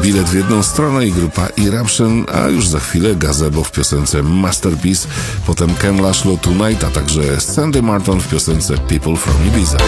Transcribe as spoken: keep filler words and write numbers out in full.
Bilet w jedną stronę i grupa Eruption, a już za chwilę Gazebo w piosence Masterpiece, potem Ken Laszlo Tonight, a także Sandy Martin w piosence People from Ibiza.